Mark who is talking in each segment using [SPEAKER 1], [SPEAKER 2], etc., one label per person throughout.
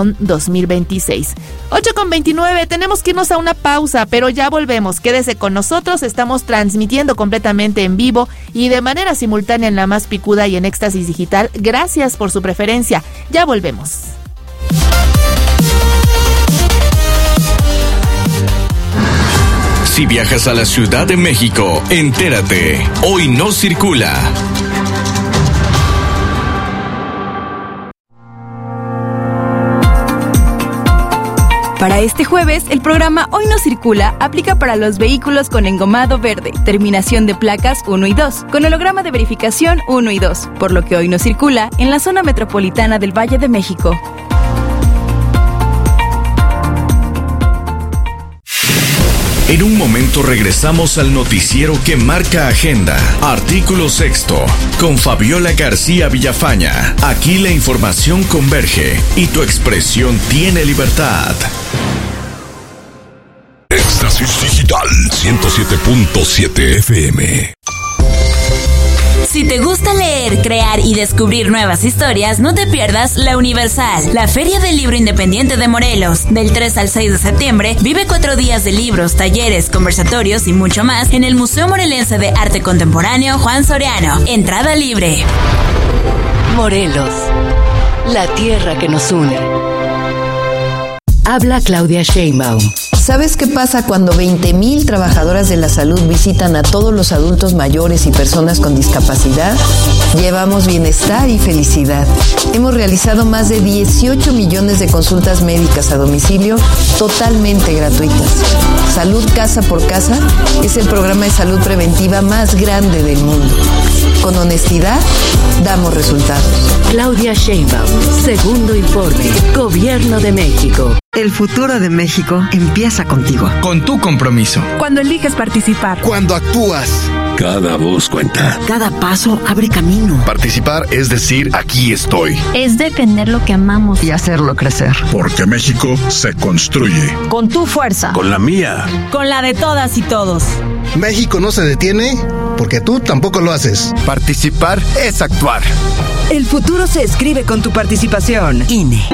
[SPEAKER 1] 2026. 8:29, tenemos que irnos a una pausa, pero ya volvemos. Quédese con nosotros, estamos transmitiendo completamente en vivo y de manera simultánea en La Más Picuda y en Éxtasis Digital. Gracias por su preferencia. Ya volvemos.
[SPEAKER 2] Si viajas a la Ciudad de México, entérate. Hoy no circula.
[SPEAKER 3] Para este jueves, el programa Hoy no circula aplica para los vehículos con engomado verde, terminación de placas 1 y 2, con holograma de verificación 1 y 2, por lo que hoy no circula en la zona metropolitana del Valle de México.
[SPEAKER 2] En un momento regresamos al noticiero que marca agenda. Artículo sexto, con Fabiola García Villafaña. Aquí la información converge y tu expresión tiene libertad.
[SPEAKER 4] Éxtasis Digital 107.7 FM.
[SPEAKER 5] Si te gusta leer, crear y descubrir nuevas historias, no te pierdas La Universal, la Feria del Libro Independiente de Morelos. Del 3 al 6 de septiembre, vive 4 días de libros, talleres, conversatorios y mucho más en el Museo Morelense de Arte Contemporáneo Juan Soriano. Entrada libre.
[SPEAKER 6] Morelos, la tierra que nos une. Habla Claudia Sheinbaum.
[SPEAKER 7] ¿Sabes qué pasa cuando 20,000 trabajadoras de la salud visitan a todos los adultos mayores y personas con discapacidad? Llevamos bienestar y felicidad. Hemos realizado más de 18 millones de consultas médicas a domicilio totalmente gratuitas. Salud Casa por Casa es el programa de salud preventiva más grande del mundo. Con honestidad, damos resultados.
[SPEAKER 6] Claudia Sheinbaum, segundo informe, Gobierno de México.
[SPEAKER 8] El futuro de México empieza contigo.
[SPEAKER 9] Con tu compromiso.
[SPEAKER 10] Cuando eliges participar.
[SPEAKER 11] Cuando actúas.
[SPEAKER 12] Cada voz cuenta.
[SPEAKER 8] Cada paso abre camino.
[SPEAKER 11] Participar es decir, aquí estoy.
[SPEAKER 13] Es defender lo que amamos.
[SPEAKER 8] Y hacerlo crecer.
[SPEAKER 12] Porque México se construye.
[SPEAKER 10] Con tu fuerza.
[SPEAKER 12] Con la mía.
[SPEAKER 10] Con la de todas y todos.
[SPEAKER 11] México no se detiene porque tú tampoco lo haces.
[SPEAKER 9] Participar es actuar.
[SPEAKER 8] El futuro se escribe con tu participación. INE.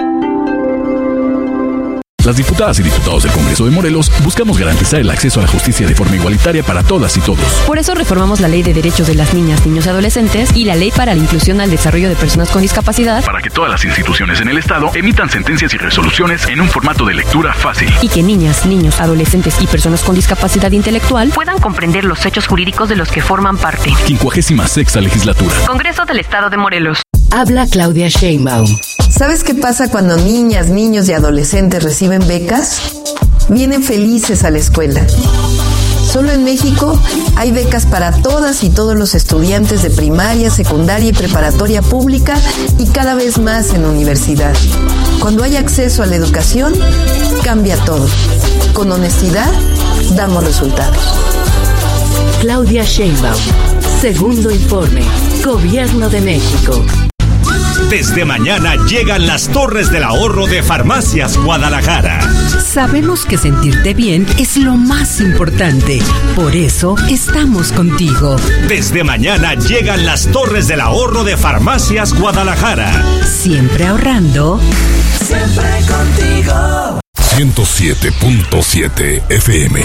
[SPEAKER 14] Las diputadas y diputados del Congreso de Morelos buscamos garantizar el acceso a la justicia de forma igualitaria para todas y todos.
[SPEAKER 15] Por eso reformamos la Ley de Derechos de las Niñas, Niños y Adolescentes y la Ley para la Inclusión al Desarrollo de Personas con Discapacidad,
[SPEAKER 14] para que todas las instituciones en el Estado emitan sentencias y resoluciones en un formato de lectura fácil.
[SPEAKER 15] Y que niñas, niños, adolescentes y personas con discapacidad intelectual puedan comprender los hechos jurídicos de los que forman parte.
[SPEAKER 14] 56ª Legislatura.
[SPEAKER 15] Congreso del Estado de Morelos.
[SPEAKER 6] Habla Claudia Sheinbaum.
[SPEAKER 7] ¿Sabes qué pasa cuando niñas, niños y adolescentes reciben becas? Vienen felices a la escuela. Solo en México hay becas para todas y todos los estudiantes de primaria, secundaria y preparatoria pública y cada vez más en universidad. Cuando hay acceso a la educación, cambia todo. Con honestidad, damos resultados.
[SPEAKER 6] Claudia Sheinbaum, segundo informe, Gobierno de México.
[SPEAKER 16] Desde mañana llegan las Torres del Ahorro de Farmacias Guadalajara.
[SPEAKER 17] Sabemos que sentirte bien es lo más importante. Por eso estamos contigo.
[SPEAKER 16] Desde mañana llegan las Torres del Ahorro de Farmacias Guadalajara.
[SPEAKER 17] Siempre ahorrando.
[SPEAKER 16] Siempre contigo.
[SPEAKER 4] 107.7 FM.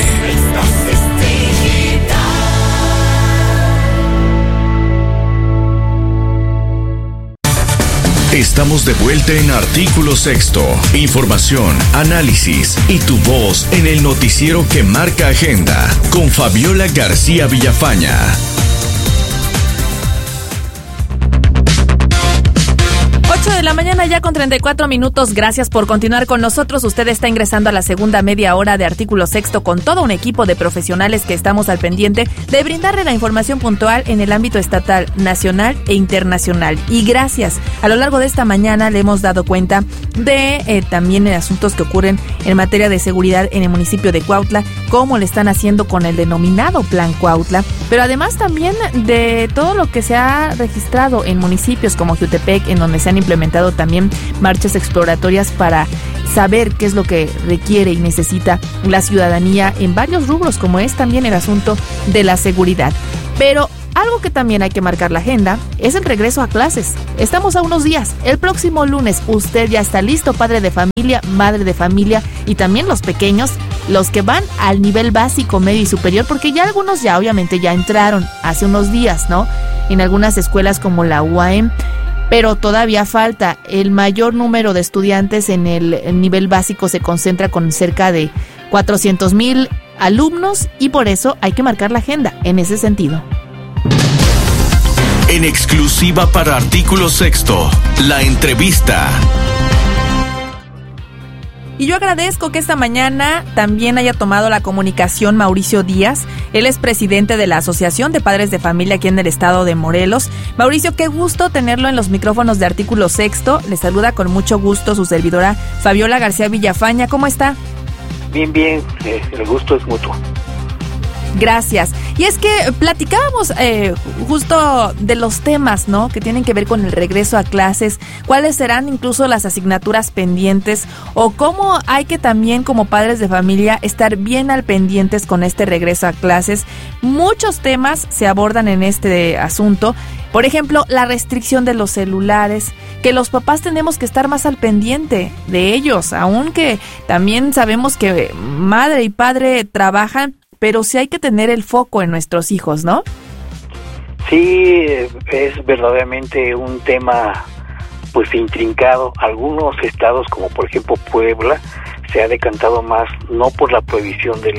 [SPEAKER 2] Estamos de vuelta en Artículo Sexto. Información, análisis y tu voz en el noticiero que marca agenda con Fabiola García Villafaña.
[SPEAKER 1] 8 de la mañana ya con 34 minutos. Gracias por continuar con nosotros. Usted está ingresando a la segunda media hora de Artículo Sexto con todo un equipo de profesionales que estamos al pendiente de brindarle la información puntual en el ámbito estatal, nacional e internacional. Y gracias. A lo largo de esta mañana le hemos dado cuenta de también asuntos que ocurren en materia de seguridad en el municipio de Cuautla, cómo le están haciendo con el denominado Plan Cuautla, pero además también de todo lo que se ha registrado en municipios como Jutepec, en donde se han implementado también marchas exploratorias para saber qué es lo que requiere y necesita la ciudadanía en varios rubros, como es también el asunto de la seguridad. Pero algo que también hay que marcar la agenda es el regreso a clases. Estamos a unos días. El próximo lunes usted ya está listo, padre de familia, madre de familia y también los pequeños, los que van al nivel básico, medio y superior, porque ya algunos ya obviamente ya entraron hace unos días, ¿no? En algunas escuelas como la UAM, pero todavía falta. El mayor número de estudiantes en el nivel básico se concentra con cerca de 400,000 alumnos y por eso hay que marcar la agenda en ese sentido.
[SPEAKER 2] En exclusiva para Artículo Sexto, la entrevista.
[SPEAKER 1] Y yo agradezco que esta mañana también haya tomado la comunicación Mauricio Díaz. Él es presidente de la Asociación de Padres de Familia aquí en el estado de Morelos. Mauricio, qué gusto tenerlo en los micrófonos de Artículo Sexto. Le saluda con mucho gusto su servidora Fabiola García Villafaña. ¿Cómo está?
[SPEAKER 18] Bien, el gusto es mutuo.
[SPEAKER 1] Gracias. Y es que platicábamos justo de los temas, ¿no?, que tienen que ver con el regreso a clases, cuáles serán incluso las asignaturas pendientes o cómo hay que también como padres de familia estar bien al pendientes con este regreso a clases. Muchos temas se abordan en este asunto. Por ejemplo, la restricción de los celulares, que los papás tenemos que estar más al pendiente de ellos, aunque también sabemos que madre y padre trabajan, pero sí hay que tener el foco en nuestros hijos, ¿no?
[SPEAKER 18] Sí, es verdaderamente un tema pues intrincado. Algunos estados, como por ejemplo Puebla, se ha decantado más no por la prohibición del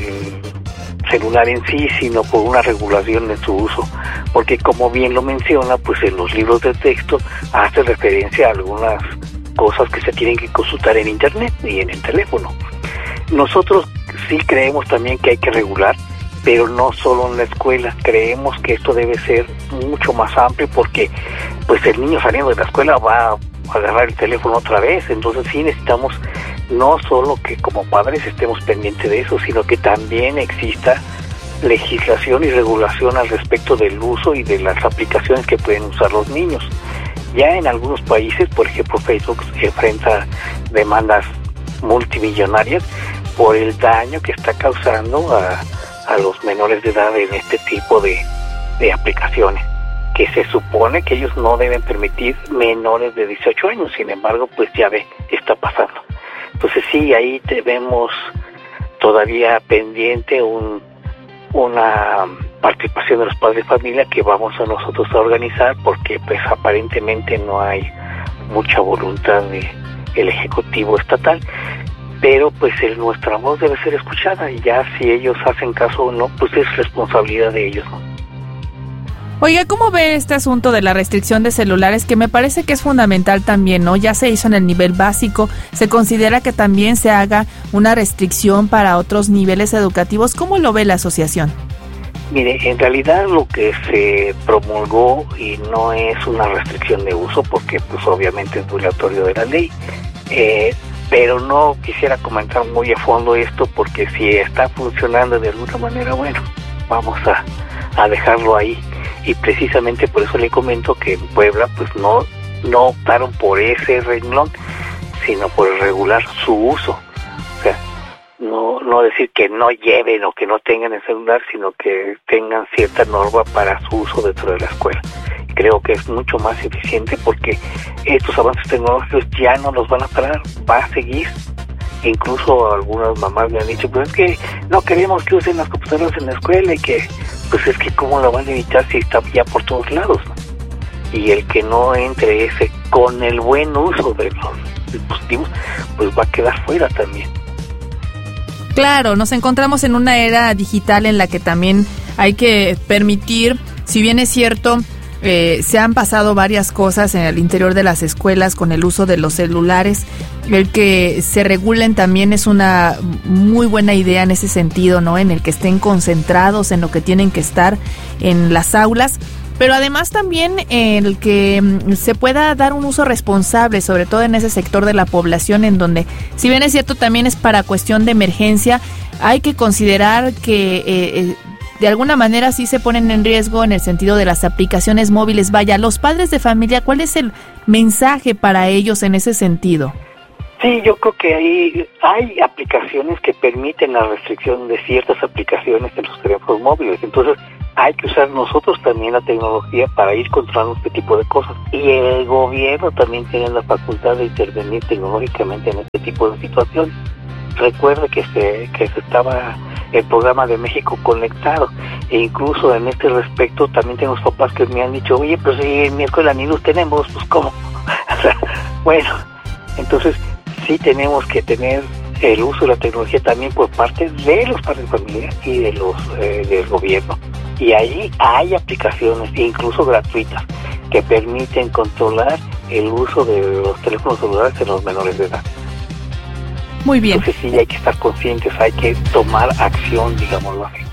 [SPEAKER 18] celular en sí, sino por una regulación en su uso, porque como bien lo menciona, pues en los libros de texto hace referencia a algunas cosas que se tienen que consultar en internet y en el teléfono. Nosotros sí creemos también que hay que regular, pero no solo en la escuela. Creemos que esto debe ser mucho más amplio porque pues el niño saliendo de la escuela va a agarrar el teléfono otra vez. Entonces sí necesitamos no solo que como padres estemos pendientes de eso, sino que también exista legislación y regulación al respecto del uso y de las aplicaciones que pueden usar los niños. Ya en algunos países, por ejemplo Facebook, enfrenta demandas multimillonarias por el daño que está causando a los menores de edad en este tipo de aplicaciones, que se supone que ellos no deben permitir menores de 18 años, sin embargo, pues ya ve, está pasando. Entonces sí, ahí tenemos todavía pendiente una participación de los padres de familia que vamos a nosotros a organizar, porque pues aparentemente no hay mucha voluntad del Ejecutivo Estatal. Pero pues nuestra voz debe ser escuchada y ya si ellos hacen caso o no, pues es responsabilidad de ellos, ¿no?
[SPEAKER 1] Oiga, ¿cómo ve este asunto de la restricción de celulares? Que me parece que es fundamental también, ¿no? Ya se hizo en el nivel básico, se considera que también se haga una restricción para otros niveles educativos. ¿Cómo lo ve la asociación?
[SPEAKER 18] Mire, en realidad lo que se promulgó y no es una restricción de uso porque pues obviamente es violatorio de la ley, pero no quisiera comentar muy a fondo esto porque si está funcionando de alguna manera, bueno, vamos a dejarlo ahí. Y precisamente por eso le comento que en Puebla pues no optaron por ese renglón, sino por regular su uso. O sea, no decir que no lleven o que no tengan el celular, sino que tengan cierta norma para su uso dentro de la escuela. Creo que es mucho más eficiente porque estos avances tecnológicos ya no los van a parar, va a seguir. Incluso algunas mamás me han dicho, pues es que no queremos que usen las computadoras en la escuela y que, pues es que cómo lo van a evitar si está ya por todos lados, ¿no? Y el que no entre ese con el buen uso de los dispositivos, pues va a quedar fuera también.
[SPEAKER 1] Claro, nos encontramos en una era digital en la que también hay que permitir, si bien es cierto, se han pasado varias cosas en el interior de las escuelas con el uso de los celulares. El que se regulen también es una muy buena idea en ese sentido, ¿no? En el que estén concentrados en lo que tienen que estar en las aulas, pero además también el que se pueda dar un uso responsable, sobre todo en ese sector de la población en donde, si bien es cierto, también es para cuestión de emergencia, hay que considerar que de alguna manera sí se ponen en riesgo en el sentido de las aplicaciones móviles. Vaya, los padres de familia, ¿cuál es el mensaje para ellos en ese sentido?
[SPEAKER 18] Sí, yo creo que hay aplicaciones que permiten la restricción de ciertas aplicaciones en los teléfonos móviles. Entonces, hay que usar nosotros también la tecnología para ir controlando este tipo de cosas. Y el gobierno también tiene la facultad de intervenir tecnológicamente en este tipo de situaciones. Recuerde que se estaba el programa de México Conectado, e incluso en este respecto también tengo papás que me han dicho, oye, pues si en mi escuela ni luz tenemos, pues ¿cómo? O sea, bueno, entonces sí tenemos que tener el uso de la tecnología también por parte de los padres de familia y de los del gobierno. Y ahí hay aplicaciones, incluso gratuitas, que permiten controlar el uso de los teléfonos celulares en los menores de edad.
[SPEAKER 1] Muy bien.
[SPEAKER 18] Entonces sí hay que estar conscientes, hay que tomar acción, digámoslo así.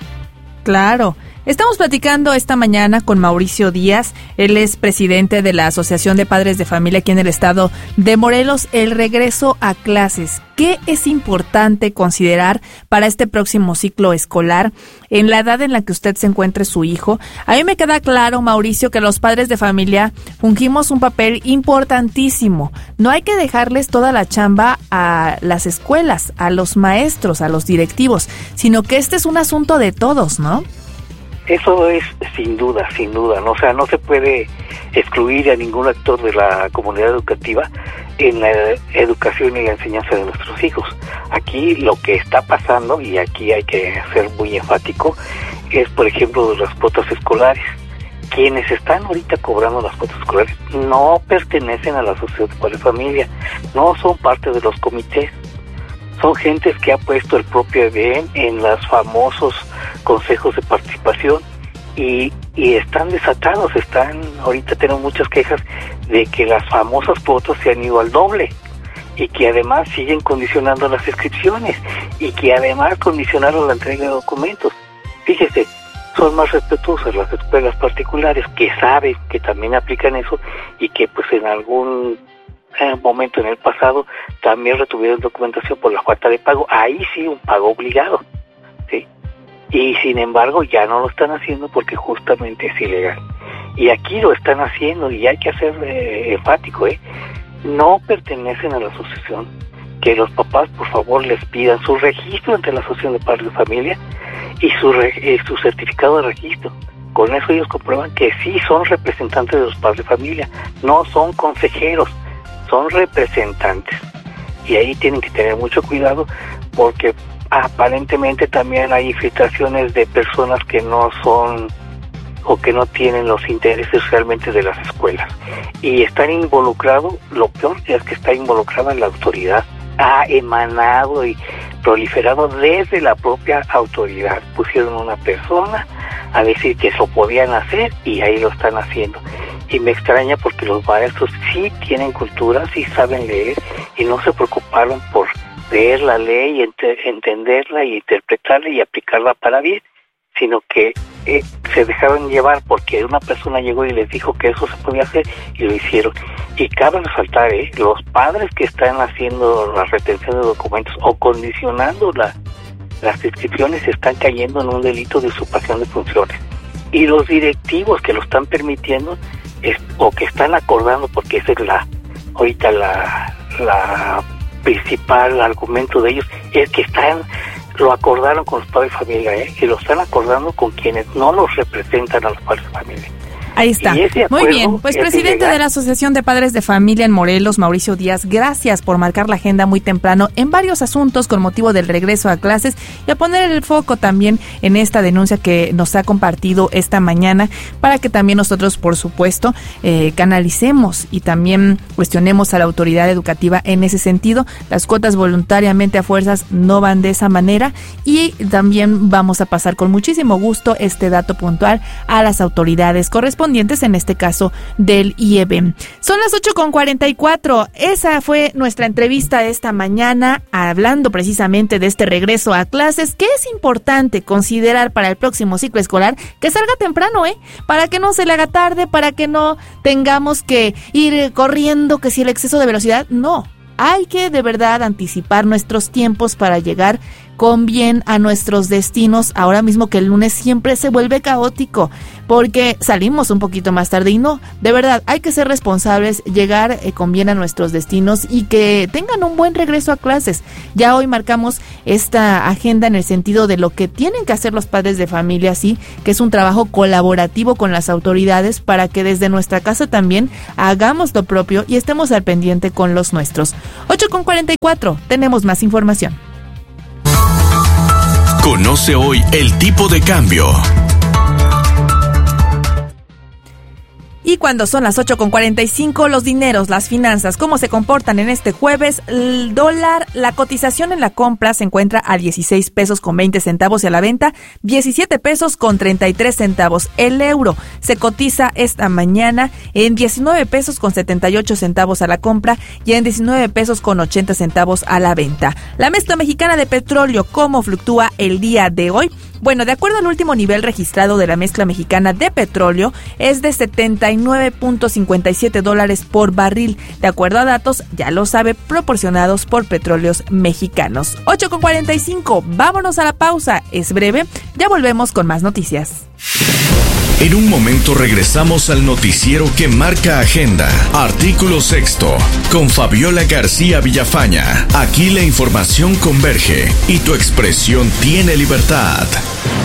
[SPEAKER 1] Claro. Estamos platicando esta mañana con Mauricio Díaz. Él es presidente de la Asociación de Padres de Familia aquí en el estado de Morelos. El regreso a clases. ¿Qué es importante considerar para este próximo ciclo escolar en la edad en la que usted se encuentre su hijo? A mí me queda claro, Mauricio, que los padres de familia fungimos un papel importantísimo. No hay que dejarles toda la chamba a las escuelas, a los maestros, a los directivos, sino que este es un asunto de todos, ¿no?
[SPEAKER 18] Eso es sin duda, ¿no? O sea, no se puede excluir a ningún actor de la comunidad educativa en la educación y la enseñanza de nuestros hijos. Aquí lo que está pasando, y aquí hay que ser muy enfático, es por ejemplo de las cuotas escolares. Quienes están ahorita cobrando las cuotas escolares no pertenecen a la Asociación de Padres de Familia, no son parte de los comités. Son gentes que ha puesto el propio EBM en los famosos consejos de participación y están desatados, ahorita tenemos muchas quejas de que las famosas cuotas se han ido al doble y que además siguen condicionando las inscripciones y que además condicionaron la entrega de documentos. Fíjese, son más respetuosas las escuelas particulares que saben que también aplican eso y que pues en algún momento en el pasado también retuvieron documentación por la falta de pago. Ahí sí un pago obligado, ¿sí? Y sin embargo ya no lo están haciendo porque justamente es ilegal. Y aquí lo están haciendo y hay que ser enfático, no pertenecen a la asociación. Que los papás por favor les pidan su registro ante la Asociación de Padres de Familia y su certificado de registro. Con eso ellos comprueban que sí son representantes de los padres de familia, no son consejeros, son representantes. Y ahí tienen que tener mucho cuidado porque aparentemente también hay infiltraciones de personas que no son o que no tienen los intereses realmente de las escuelas. Y están involucrados, lo peor es que está involucrada la autoridad. Ha emanado y proliferado desde la propia autoridad. Pusieron una persona a decir que eso podían hacer y ahí lo están haciendo. Y me extraña porque los maestros sí tienen cultura, sí saben leer y no se preocuparon por leer la ley, entenderla y interpretarla y aplicarla para bien, sino que se dejaron llevar porque una persona llegó y les dijo que eso se podía hacer y lo hicieron. Y cabe resaltar, los padres que están haciendo la retención de documentos o condicionando las inscripciones están cayendo en un delito de usurpación de funciones. Y los directivos que lo están permitiendo o que están acordando, porque esa es ahorita la principal argumento de ellos, es que lo acordaron con los padres de familia, y lo están acordando con quienes no los representan a los padres de familia.
[SPEAKER 1] Ahí está. Muy bien. Pues presidente de la Asociación de Padres de Familia en Morelos, Mauricio Díaz, gracias por marcar la agenda muy temprano en varios asuntos con motivo del regreso a clases y a poner el foco también en esta denuncia que nos ha compartido esta mañana para que también nosotros, por supuesto, canalicemos y también cuestionemos a la autoridad educativa en ese sentido. Las cuotas voluntariamente a fuerzas no van de esa manera y también vamos a pasar con muchísimo gusto este dato puntual a las autoridades correspondientes, en este caso del IEBM. Son las 8:44. Esa fue nuestra entrevista de esta mañana, hablando precisamente de este regreso a clases, que es importante considerar para el próximo ciclo escolar, que salga temprano, para que no se le haga tarde, para que no tengamos que ir corriendo, que si el exceso de velocidad, no. Hay que de verdad anticipar nuestros tiempos para llegar con bien a nuestros destinos, ahora mismo que el lunes siempre se vuelve caótico. porque salimos un poquito más tarde y no, de verdad, hay que ser responsables, llegar con bien a nuestros destinos y que tengan un buen regreso a clases. Ya hoy marcamos esta agenda en el sentido de lo que tienen que hacer los padres de familia, sí, que es un trabajo colaborativo con las autoridades para que desde nuestra casa también hagamos lo propio y estemos al pendiente con los nuestros. 8:44, tenemos más información.
[SPEAKER 2] Conoce hoy el tipo de cambio.
[SPEAKER 1] Y cuando son las 8:45, los dineros, las finanzas, ¿cómo se comportan en este jueves? El dólar, la cotización en la compra se encuentra a 16 pesos con 20 centavos y a la venta 17 pesos con 33 centavos. El euro se cotiza esta mañana en 19 pesos con 78 centavos a la compra y en 19 pesos con 80 centavos a la venta. La mezcla mexicana de petróleo, ¿cómo fluctúa el día de hoy? Bueno, de acuerdo al último nivel registrado de la mezcla mexicana de petróleo, es de $79.57 por barril, de acuerdo a datos, ya lo sabe, proporcionados por Petróleos Mexicanos. 8:45, vámonos a la pausa, es breve, ya volvemos con más noticias.
[SPEAKER 2] En un momento regresamos al noticiero que marca agenda. Artículo sexto, con Fabiola García Villafaña. Aquí la información converge y tu expresión tiene libertad.